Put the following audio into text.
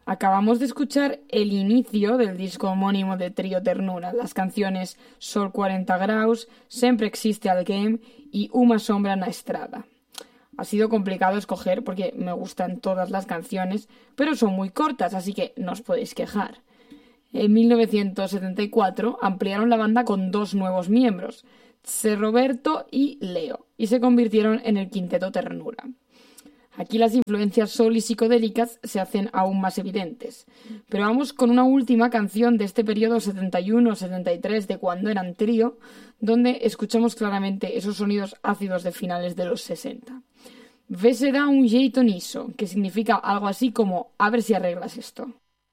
Acabamos de escuchar el inicio del disco homónimo de Trio Ternura, las canciones Sol 40 graus, Sempre existe alguém y Uma sombra na estrada. Ha sido complicado escoger porque me gustan todas las canciones, pero son muy cortas, así que no os podéis quejar. En 1974 ampliaron la banda con 2 nuevos miembros, Tse Roberto y Leo, y se convirtieron en el Quinteto Ternura. Aquí las influencias soul y psicodélicas se hacen aún más evidentes. Pero vamos con una última canción de este periodo 71-73 de cuando eran trío, donde escuchamos claramente esos sonidos ácidos de finales de los 60. Vê se dá un jeito nisso, que significa algo así como a ver si arreglas esto.